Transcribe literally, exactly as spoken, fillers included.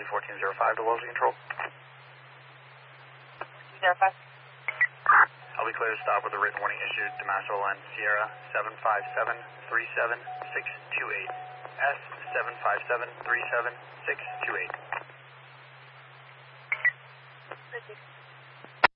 Charlie fourteen zero five to Wellesley Control. zero five. I'll be clear to stop with a written warning issued to Master Line Sierra seven five seven three seven six two eight. S seven five seven three seven six two eight. Thank you.